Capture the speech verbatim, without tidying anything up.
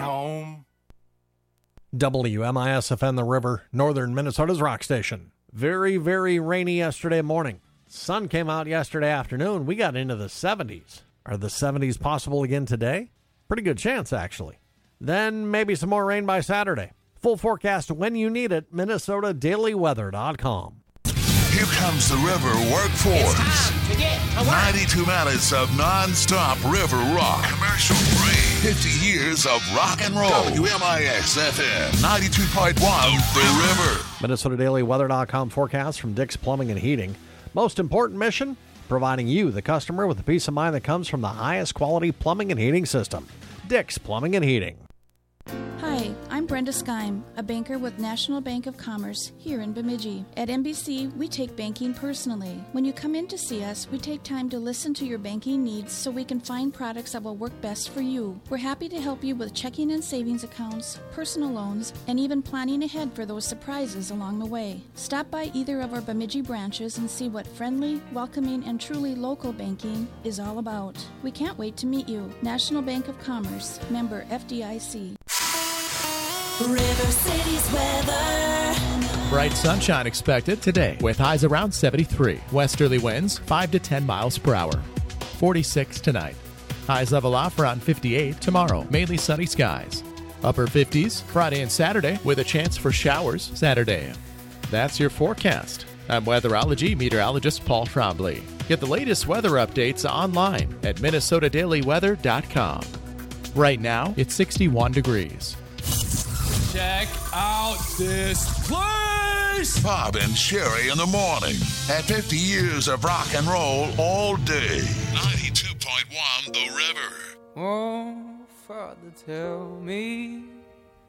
home. W M I S F N The River, northern Minnesota's rock station. Very, very rainy yesterday morning. Sun came out yesterday afternoon. We got into the seventies. Are the seventies possible again today? Pretty good chance, actually. Then maybe some more rain by Saturday. Full forecast when you need it, Minnesota Daily Weather dot com. Here comes the River Workforce. It's time to get to work. ninety-two minutes of non-stop river rock. Commercial free. fifty years of rock and roll. W M I S F M ninety-two point one, The River. Minnesota Daily Weather dot com forecast from Dick's Plumbing and Heating. Most important mission, providing you, the customer, with the peace of mind that comes from the highest quality plumbing and heating system. Dick's Plumbing and Heating. Hi, I'm Brenda Skeim, a banker with National Bank of Commerce here in Bemidji. At N B C, we take banking personally. When you come in to see us, we take time to listen to your banking needs so we can find products that will work best for you. We're happy to help you with checking and savings accounts, personal loans, and even planning ahead for those surprises along the way. Stop by either of our Bemidji branches and see what friendly, welcoming, and truly local banking is all about. We can't wait to meet you. National Bank of Commerce, member F D I C. River City's weather. Bright sunshine expected today with highs around seventy-three. Westerly winds five to ten miles per hour. forty-six tonight. Highs level off around fifty-eight tomorrow. Mainly sunny skies. Upper fifties Friday and Saturday with a chance for showers Saturday. That's your forecast. I'm weatherology meteorologist Paul Trombley. Get the latest weather updates online at Minnesota Daily Weather dot com. Right now, it's sixty-one degrees. Check out this place! Bob and Sherry in the morning. At fifty years of rock and roll all day. ninety-two point one, The River. Oh, Father, tell me